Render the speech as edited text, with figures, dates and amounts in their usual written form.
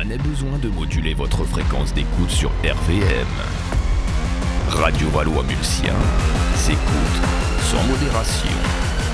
ait besoin de moduler votre fréquence d'écoute sur RVM. Radio Valois-Mulsien s'écoute sans modération.